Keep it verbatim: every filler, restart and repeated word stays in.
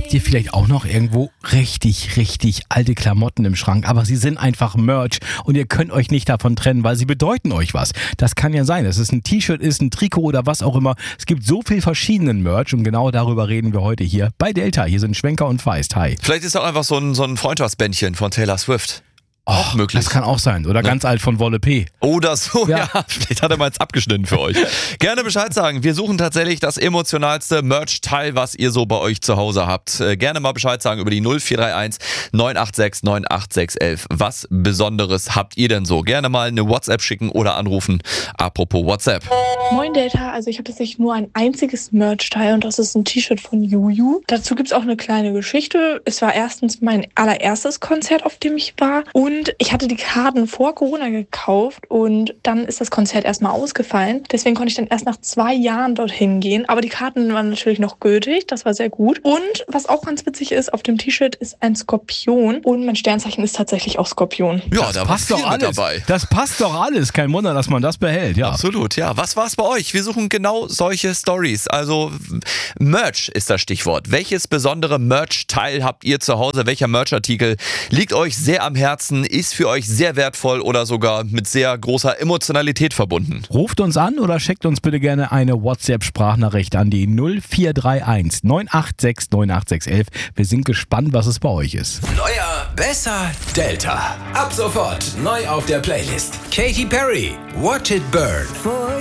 Habt ihr vielleicht auch noch irgendwo richtig, richtig alte Klamotten im Schrank, aber sie sind einfach Merch und ihr könnt euch nicht davon trennen, weil sie bedeuten euch was. Das kann ja sein, dass es ein T-Shirt ist, ein Trikot oder was auch immer. Es gibt so viel verschiedenen Merch und genau darüber reden wir heute hier bei Delta. Hier sind Schwenker und Feist. Hi. Vielleicht ist auch einfach so ein, so ein Freundschaftsbändchen von Taylor Swift. Auch Oh, möglich. Das kann auch sein. Oder Ne? ganz alt von Wolle P. Oder so, ja. Ja. Vielleicht hat er mal jetzt abgeschnitten für euch. Gerne Bescheid sagen. Wir suchen tatsächlich das emotionalste Merch-Teil, was ihr so bei euch zu Hause habt. Äh, gerne mal Bescheid sagen über die null vier drei eins neun acht sechs neun acht sechs eins eins. Was Besonderes habt ihr denn so? Gerne mal eine WhatsApp schicken oder anrufen. Apropos WhatsApp. Moin Delta, also ich habe tatsächlich nur ein einziges Merch-Teil und das ist ein T-Shirt von Juju. Dazu gibt es auch eine kleine Geschichte. Es war erstens mein allererstes Konzert, auf dem ich war und ich hatte die Karten vor Corona gekauft und dann ist das Konzert erstmal ausgefallen. Deswegen konnte ich dann erst nach zwei Jahren dorthin gehen, aber die Karten waren natürlich noch gültig, das war sehr gut. Und was auch ganz witzig ist, auf dem T-Shirt ist ein Skorpion und mein Sternzeichen ist tatsächlich auch Skorpion. Ja, Das da passt war doch viel mit alles. dabei. Das passt doch alles. Kein Wunder, dass man das behält. Ja. Absolut, ja. Was war's bei euch? Wir suchen genau solche Stories. Also Merch ist das Stichwort. Welches besondere Merch-Teil habt ihr zu Hause? Welcher Merch-Artikel liegt euch sehr am Herzen, ist für euch sehr wertvoll oder sogar mit sehr großer Emotionalität verbunden? Ruft uns an oder schickt uns bitte gerne eine WhatsApp-Sprachnachricht an die null vier drei eins neun acht sechs neun acht sechs eins eins. Wir sind gespannt, was es bei euch ist. Neuer, besser, Delta. Ab sofort neu auf der Playlist. Katy Perry, Watch It Burn.